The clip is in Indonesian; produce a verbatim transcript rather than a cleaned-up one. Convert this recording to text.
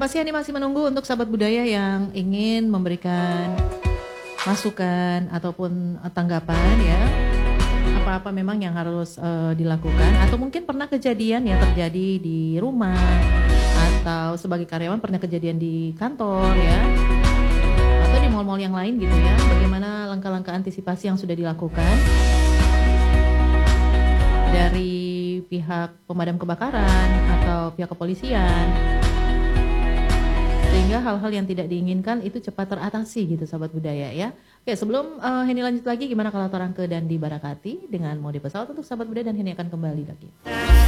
pasti Hani masih menunggu untuk sahabat budaya yang ingin memberikan masukan ataupun tanggapan ya. Apa-apa memang yang harus uh, dilakukan, atau mungkin pernah kejadian yang terjadi di rumah atau sebagai karyawan pernah kejadian di kantor ya, atau di mal-mal yang lain gitu ya. Bagaimana langkah-langkah antisipasi yang sudah dilakukan dari pihak pemadam kebakaran atau pihak kepolisian, sehingga hal-hal yang tidak diinginkan itu cepat teratasi gitu sahabat budaya ya. Oke, sebelum uh, Heni lanjut lagi, gimana kalau orang ke dan dibarakati dengan mode pesawat untuk sahabat budaya, dan Heni akan kembali lagi.